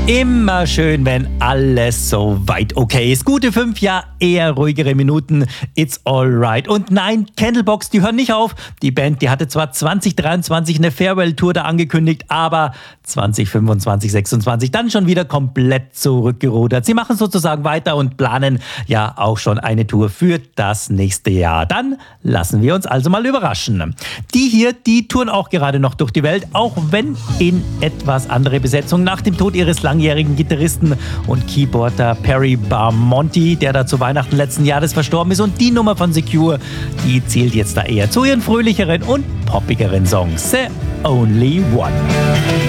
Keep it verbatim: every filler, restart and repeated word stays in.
Immer schön, wenn alles so weit okay ist. Gute fünf, ja eher ruhigere Minuten. It's alright. Und nein, Candlebox, die hören nicht auf. Die Band, die hatte zwar zwanzig dreiundzwanzig eine Farewell-Tour da angekündigt, aber zwanzig fünfundzwanzig, sechsundzwanzig dann schon wieder komplett zurückgerudert. Sie machen sozusagen weiter und planen ja auch schon eine Tour für das nächste Jahr. Dann lassen wir uns also mal überraschen. Die hier, die touren auch gerade noch durch die Welt, auch wenn in etwas andere Besetzung nach dem Tod ihres langjährigen Gitarristen und Keyboarder Perry Barmonti, der da zu Weihnachten letzten Jahres verstorben ist. Und die Nummer von Secure, die zählt jetzt da eher zu ihren fröhlicheren und poppigeren Songs. The Only One.